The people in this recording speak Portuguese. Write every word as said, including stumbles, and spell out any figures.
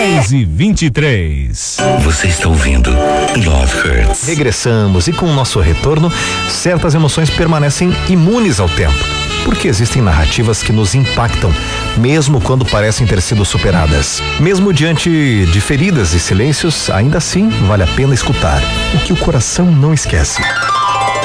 dez e vinte e três. Você está ouvindo Love Hurts. Regressamos e com o nosso retorno, certas emoções permanecem imunes ao tempo. Porque existem narrativas que nos impactam, mesmo quando parecem ter sido superadas. Mesmo diante de feridas e silêncios, ainda assim vale a pena escutar o que o coração não esquece.